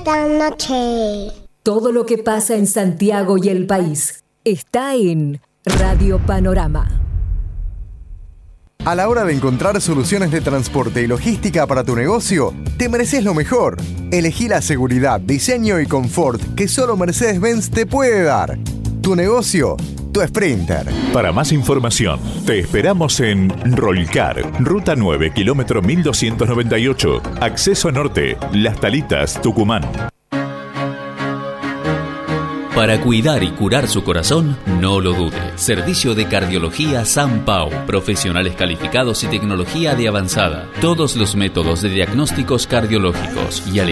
esta noche. Todo lo que pasa en Santiago y el país está en Radio Panorama. A la hora de encontrar soluciones de transporte y logística para tu negocio, te mereces lo mejor. Elegí la seguridad, diseño y confort que solo Mercedes-Benz te puede dar. Tu negocio, tu Sprinter. Para más información, te esperamos en Rolcar, Ruta 9, kilómetro 1298, Acceso Norte, Las Talitas, Tucumán. Para cuidar y curar su corazón, no lo dude. Servicio de Cardiología San Pau. Profesionales calificados y tecnología de avanzada. Todos los métodos de diagnósticos cardiológicos y